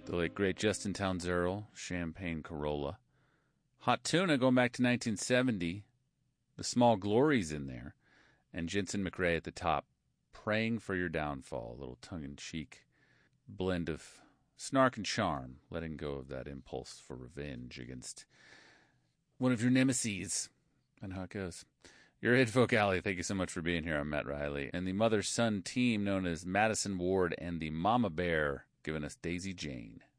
The late great Justin Townes Earl, Champagne Corolla. Hot Tuna going back to 1970. The Small Glories in there. And Jensen McRae at the top. Praying for Your Downfall. A little tongue-in-cheek blend of snark and charm. Letting go of that impulse for revenge against one of your nemeses. And how it goes. You're at Folk Alley. Thank you so much for being here. I'm Matt Riley. And the mother-son team known as Madison Ward and the Mama Bear giving us Daisy Jane.